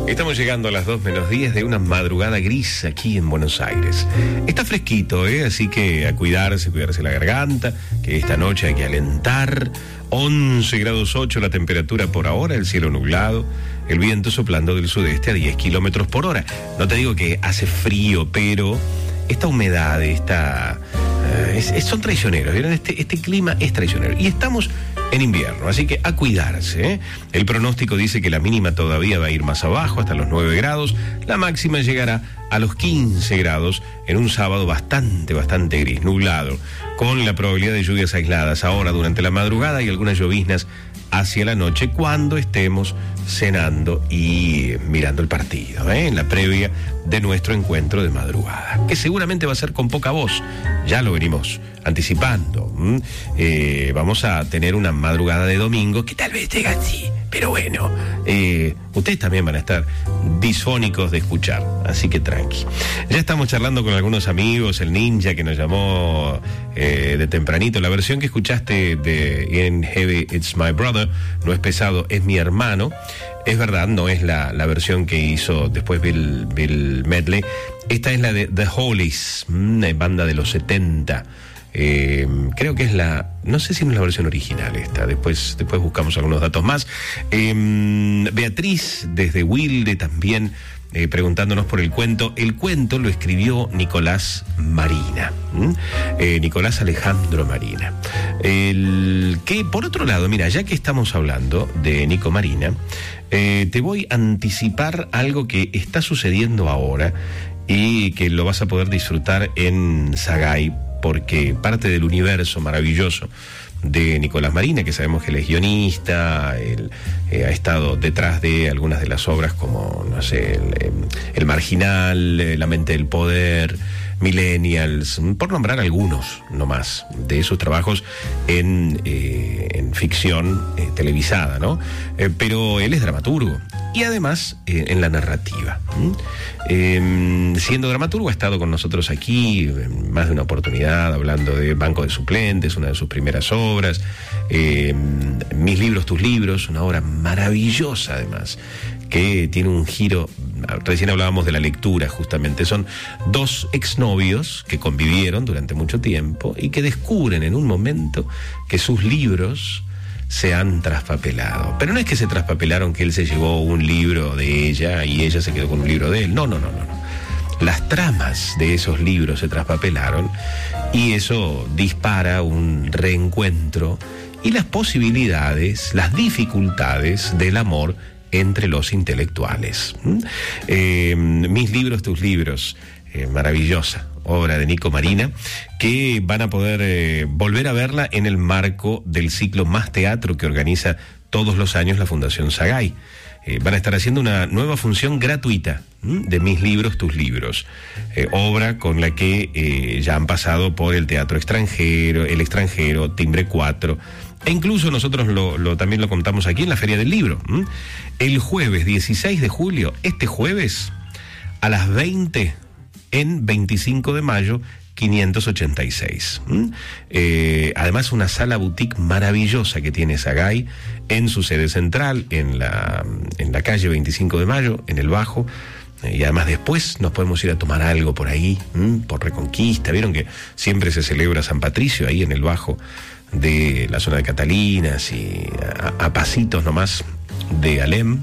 Estamos llegando a las 2:10 de una madrugada gris aquí en Buenos Aires. Está fresquito, así que a cuidarse la garganta, que esta noche hay que alentar. 11 grados 8 la temperatura por ahora, el cielo nublado, el viento soplando del sudeste a 10 kilómetros por hora. No te digo que hace frío, pero esta humedad, son traicioneros, ¿vieron? Este clima es traicionero. Y estamos en invierno, así que a cuidarse. El pronóstico dice que la mínima todavía va a ir más abajo, hasta los 9 grados. La máxima llegará a los 15 grados en un sábado bastante gris, nublado, con la probabilidad de lluvias aisladas ahora durante la madrugada y algunas lloviznas hacia la noche cuando estemos cenando y mirando el partido, en la previa de nuestro encuentro de madrugada, que seguramente va a ser con poca voz, ya lo venimos anticipando. Vamos a tener una madrugada de domingo que tal vez llegue así, pero bueno, ustedes también van a estar disfónicos de escuchar, así que tranqui. Ya estamos charlando con algunos amigos, el Ninja que nos llamó de tempranito. La versión que escuchaste de In Heavy It's My Brother, no es pesado, es mi hermano. Es verdad, no es la versión que hizo después Bill Medley. Esta es la de The Hollies, una banda de los 70. Creo que es no sé si no es la versión original esta, después buscamos algunos datos más. Beatriz desde Wilde también preguntándonos por el cuento. El cuento lo escribió Nicolás Marina, Nicolás Alejandro Marina. Que por otro lado, mira, ya que estamos hablando de Nico Marina, te voy a anticipar algo que está sucediendo ahora y que lo vas a poder disfrutar en Sagay, porque parte del universo maravilloso de Nicolás Marina, que sabemos que él es guionista, él ha estado detrás de algunas de las obras como, no sé, El Marginal, La Mente del Poder, Millennials, por nombrar algunos nomás de sus trabajos en ficción televisada, ¿no? Pero él es dramaturgo y además en la narrativa. Siendo dramaturgo ha estado con nosotros aquí en más de una oportunidad hablando de Banco de Suplentes, una de sus primeras obras, Mis libros, tus libros, una obra maravillosa además, que tiene un giro. Recién hablábamos de la lectura, justamente. Son dos exnovios que convivieron durante mucho tiempo y que descubren en un momento que sus libros se han traspapelado. Pero no es que se traspapelaron, que él se llevó un libro de ella y ella se quedó con un libro de él. No. Las tramas de esos libros se traspapelaron y eso dispara un reencuentro y las posibilidades, las dificultades del amor entre los intelectuales. Mis libros, tus libros, maravillosa obra de Nico Marina, que van a poder volver a verla en el marco del ciclo Más Teatro que organiza todos los años la Fundación Sagay. Van a estar haciendo una nueva función gratuita de Mis libros, tus libros, obra con la que ya han pasado por el Teatro Extranjero, El Extranjero, Timbre 4, e incluso nosotros también lo contamos aquí en la Feria del Libro. El jueves 16 de julio, este jueves, a las 20, en 25 de mayo, 586. Además, una sala boutique maravillosa que tiene Sagay en su sede central, en la calle 25 de mayo, en el Bajo. Y además después nos podemos ir a tomar algo por ahí, por Reconquista. Vieron que siempre se celebra San Patricio ahí en el Bajo de la zona de Catalinas y a pasitos nomás de Alem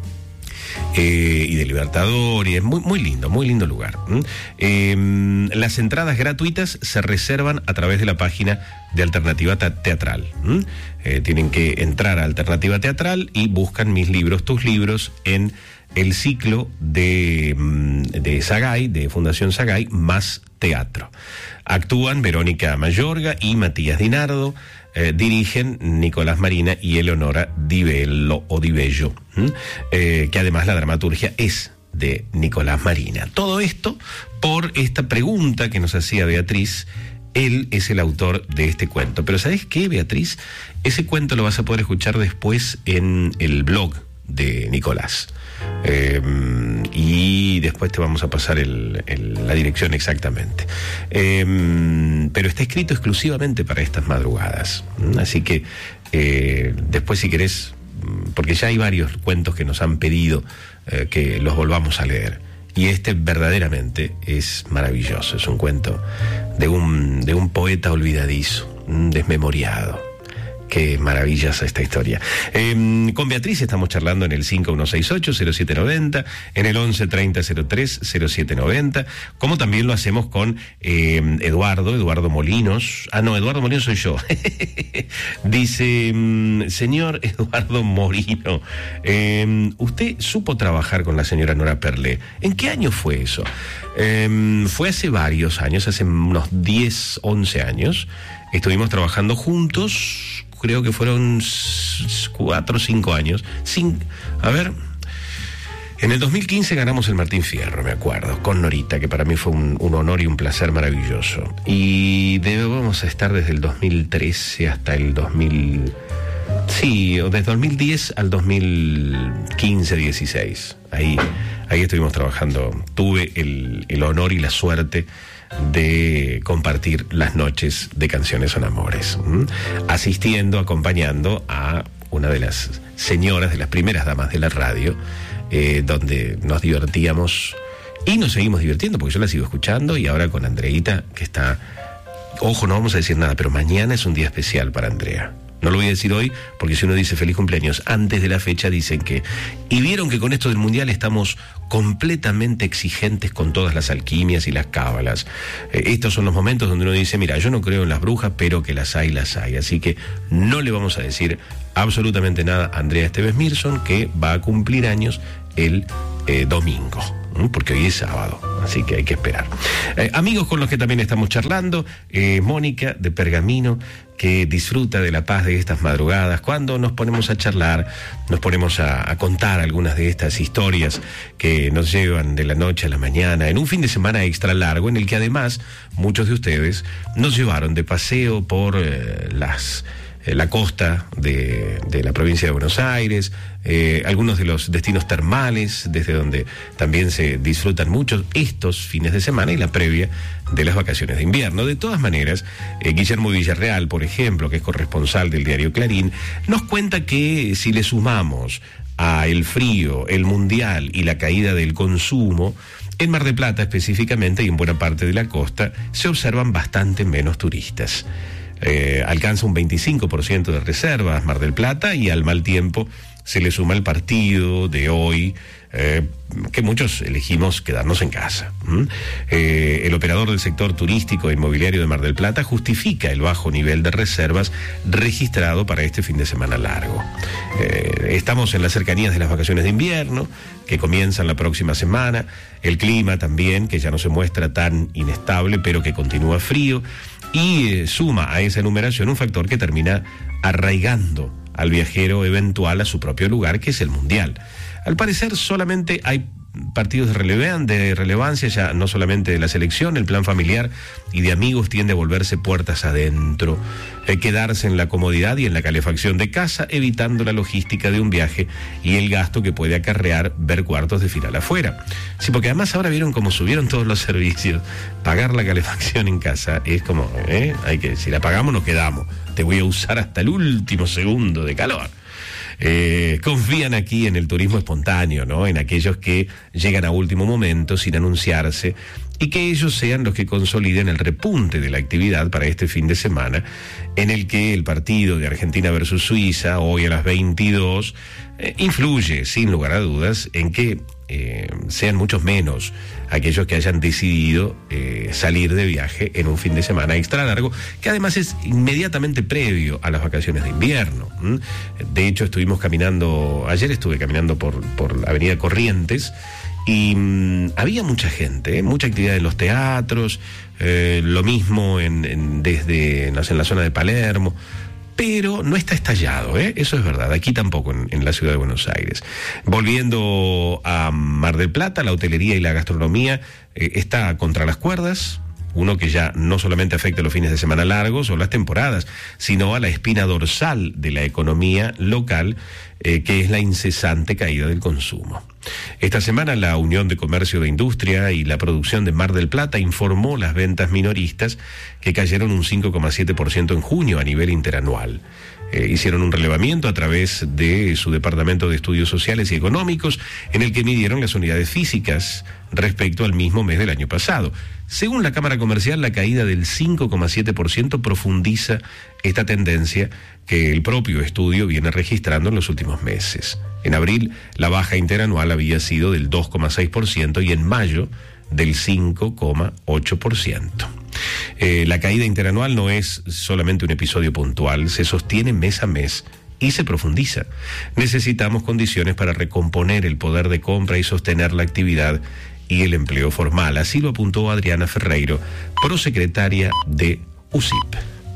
y de Libertador, y es muy lindo lugar. Las entradas gratuitas se reservan a través de la página de Alternativa Teatral. Tienen que entrar a Alternativa Teatral y buscan Mis libros, tus libros en el ciclo de Sagay, de Fundación Sagay, Más Teatro. Actúan Verónica Mayorga y Matías Dinardo, dirigen Nicolás Marina y Eleonora Di Bello, que además la dramaturgia es de Nicolás Marina. Todo esto por esta pregunta que nos hacía Beatriz. Él es el autor de este cuento. Pero ¿sabes qué, Beatriz? Ese cuento lo vas a poder escuchar después en el blog de Nicolás. Y después te vamos a pasar la dirección exactamente. Pero está escrito exclusivamente para estas madrugadas. Así que después, si querés, porque ya hay varios cuentos que nos han pedido que los volvamos a leer. Y este verdaderamente es maravilloso. Es un cuento de un poeta olvidadizo, desmemoriado. Qué maravillosa esta historia. Con Beatriz estamos charlando en el 5168-0790, en el 113003-0790, como también lo hacemos con Eduardo Molinos. Ah, no, Eduardo Molinos soy yo. Dice, señor Eduardo Morino, usted supo trabajar con la señora Nora Perlé. ¿En qué año fue eso? Fue hace varios años, hace unos 10, 11 años. Estuvimos trabajando juntos, creo que fueron 4 o 5 años. En el 2015 ganamos el Martín Fierro, me acuerdo, con Norita, que para mí fue un honor y un placer maravilloso. Y debemos estar desde el 2013 hasta el 2000... Sí, desde 2010 al 2015-16. Ahí estuvimos trabajando. Tuve el honor y la suerte de compartir las noches de Canciones son Amores, asistiendo, acompañando a una de las señoras, de las primeras damas de la radio, donde nos divertíamos y nos seguimos divirtiendo, porque yo la sigo escuchando, y ahora con Andreita, que está... Ojo, no vamos a decir nada, pero mañana es un día especial para Andrea. No lo voy a decir hoy, porque si uno dice feliz cumpleaños antes de la fecha, dicen que... Y vieron que con esto del Mundial estamos completamente exigentes con todas las alquimias y las cábalas. Estos son los momentos donde uno dice, mira, yo no creo en las brujas, pero que las hay, las hay. Así que no le vamos a decir absolutamente nada a Andrea Esteves Mirson, que va a cumplir años el domingo, porque hoy es sábado, así que hay que esperar. Amigos con los que también estamos charlando, Mónica de Pergamino, que disfruta de la paz de estas madrugadas, cuando nos ponemos a charlar, nos ponemos a contar algunas de estas historias que nos llevan de la noche a la mañana, en un fin de semana extra largo, en el que además muchos de ustedes nos llevaron de paseo por la costa de la provincia de Buenos Aires, algunos de los destinos termales, desde donde también se disfrutan mucho estos fines de semana y la previa de las vacaciones de invierno. De todas maneras, Guillermo Villarreal, por ejemplo, que es corresponsal del diario Clarín, nos cuenta que si le sumamos a el frío, el mundial y la caída del consumo, en Mar del Plata específicamente y en buena parte de la costa se observan bastante menos turistas. Alcanza un 25% de reservas Mar del Plata, y al mal tiempo se le suma el partido de hoy, que muchos elegimos quedarnos en casa. El operador del sector turístico e inmobiliario de Mar del Plata justifica el bajo nivel de reservas registrado para este fin de semana largo. Estamos en las cercanías de las vacaciones de invierno, que comienzan la próxima semana, el clima también, que ya no se muestra tan inestable, pero que continúa frío, y suma a esa enumeración un factor que termina arraigando al viajero eventual a su propio lugar, que es el Mundial. Al parecer solamente hay partidos de relevancia, ya no solamente de la selección. El plan familiar y de amigos tiende a volverse puertas adentro, quedarse en la comodidad y en la calefacción de casa, evitando la logística de un viaje y el gasto que puede acarrear ver cuartos de final afuera. Sí, porque además ahora vieron cómo subieron todos los servicios. Pagar la calefacción en casa es como, si la pagamos nos quedamos. Te voy a usar hasta el último segundo de calor. Confían aquí en el turismo espontáneo, ¿no? En aquellos que llegan a último momento sin anunciarse, y que ellos sean los que consoliden el repunte de la actividad para este fin de semana, en el que el partido de Argentina versus Suiza, hoy a las 22, influye sin lugar a dudas en que sean muchos menos aquellos que hayan decidido salir de viaje en un fin de semana extra largo, que además es inmediatamente previo a las vacaciones de invierno. De hecho, ayer estuve caminando por Avenida Corrientes, y había mucha gente, mucha actividad en los teatros, lo mismo en la zona de Palermo, pero no está estallado, eso es verdad, aquí tampoco en la ciudad de Buenos Aires. Volviendo a Mar del Plata, la hotelería y la gastronomía está contra las cuerdas. Uno que ya no solamente afecta a los fines de semana largos o las temporadas, sino a la espina dorsal de la economía local, que es la incesante caída del consumo. Esta semana la Unión de Comercio de Industria y la Producción de Mar del Plata informó las ventas minoristas, que cayeron un 5,7% en junio a nivel interanual. Hicieron un relevamiento a través de su Departamento de Estudios Sociales y Económicos, en el que midieron las unidades físicas respecto al mismo mes del año pasado. Según la Cámara Comercial, la caída del 5,7% profundiza esta tendencia que el propio estudio viene registrando en los últimos meses. En abril, la baja interanual había sido del 2,6% y en mayo del 5,8%. La caída interanual no es solamente un episodio puntual, se sostiene mes a mes y se profundiza. Necesitamos condiciones para recomponer el poder de compra y sostener la actividad y el empleo formal. Así lo apuntó Adriana Ferreiro, prosecretaria de USIP.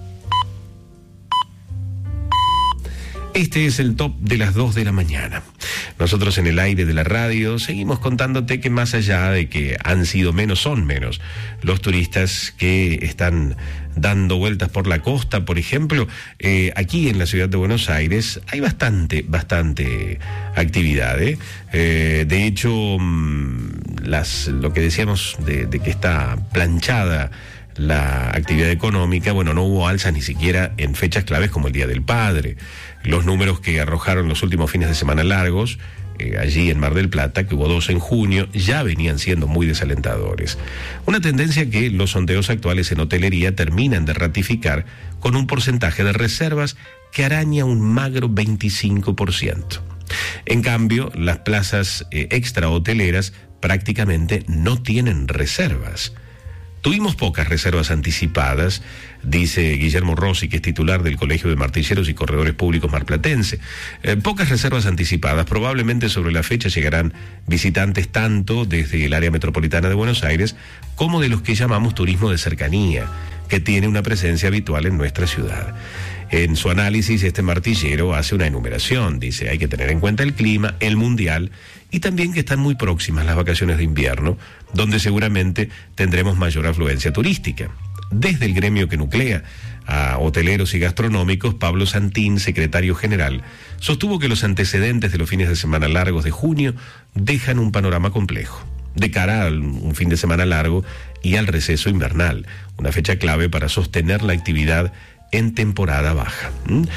Este es el top de las 2 de la mañana. Nosotros en el aire de la radio seguimos contándote que más allá de que han sido menos, son menos los turistas que están dando vueltas por la costa, por ejemplo, aquí en la ciudad de Buenos Aires hay bastante actividad. De hecho, lo que decíamos de que está planchada la actividad económica, bueno, no hubo alzas ni siquiera en fechas claves como el Día del Padre. Los números que arrojaron los últimos fines de semana largos, allí en Mar del Plata, que hubo 2 en junio, ya venían siendo muy desalentadores. Una tendencia que los sondeos actuales en hotelería terminan de ratificar con un porcentaje de reservas que araña un magro 25%. En cambio, las plazas extrahoteleras prácticamente no tienen reservas. Tuvimos pocas reservas anticipadas, dice Guillermo Rossi, que es titular del Colegio de Martilleros y Corredores Públicos Marplatense. Pocas reservas anticipadas. Probablemente sobre la fecha llegarán visitantes tanto desde el área metropolitana de Buenos Aires como de los que llamamos turismo de cercanía, que tiene una presencia habitual en nuestra ciudad. En su análisis, este martillero hace una enumeración. Dice, hay que tener en cuenta el clima, el mundial y también que están muy próximas las vacaciones de invierno, donde seguramente tendremos mayor afluencia turística. Desde el gremio que nuclea a hoteleros y gastronómicos, Pablo Santín, secretario general, sostuvo que los antecedentes de los fines de semana largos de junio dejan un panorama complejo de cara a un fin de semana largo y al receso invernal, una fecha clave para sostener la actividad en temporada baja.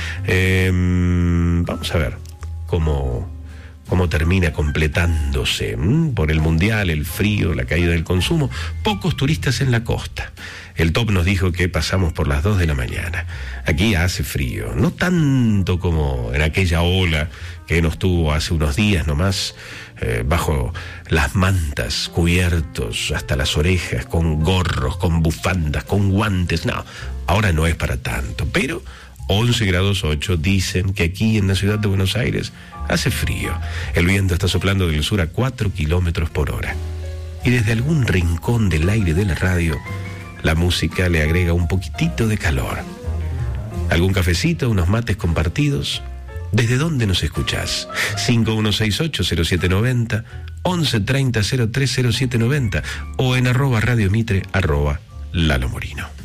Vamos a ver cómo termina completándose. Por el mundial, el frío, la caída del consumo, pocos turistas en la costa. El top nos dijo que pasamos por las 2 de la mañana. Aquí hace frío, no tanto como en aquella ola que nos tuvo hace unos días nomás, bajo las mantas, cubiertos hasta las orejas, con gorros, con bufandas, con guantes. No, ahora no es para tanto, pero 11 grados 8 dicen que aquí en la ciudad de Buenos Aires hace frío. El viento está soplando del sur a 4 kilómetros por hora. Y desde algún rincón del aire de la radio, la música le agrega un poquitito de calor. ¿Algún cafecito, unos mates compartidos? ¿Desde dónde nos escuchás? 5168-0790, 1130-030790 o en @radiomitre, @Lalo Morino.